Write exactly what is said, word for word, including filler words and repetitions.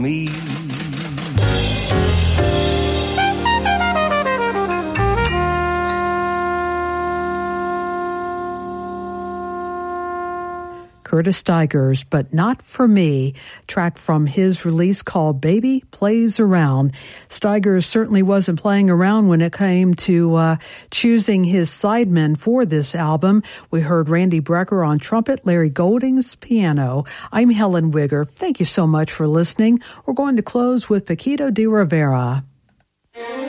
Me. Curtis Stigers, But Not For Me, track from his release called Baby Plays Around. Stigers certainly wasn't playing around when it came to uh, choosing his sidemen for this album. We heard Randy Brecker on trumpet, Larry Goldings piano. I'm Helen Wigger. Thank you so much for listening. We're going to close with Paquito de Rivera.